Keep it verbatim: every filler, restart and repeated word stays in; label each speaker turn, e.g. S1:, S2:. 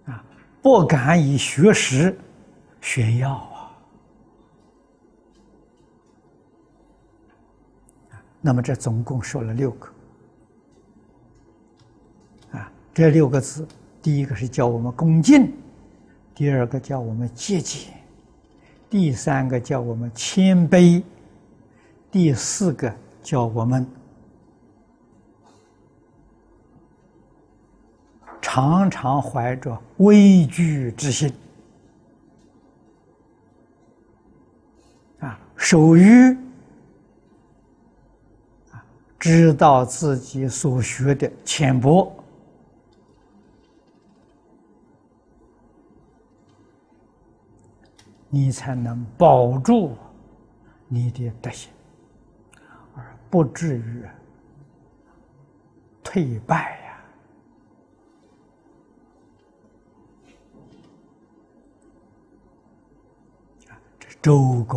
S1: 啊，不敢以学识炫耀啊。那么这总共说了六个啊，这六个字，第一个是叫我们恭敬，第二个叫我们节俭，第三个叫我们谦卑，第四个叫我们常常怀着畏惧之心啊，守于啊，知道自己所学的浅薄，你才能保住你的德行，而不至于退败呀。这是周公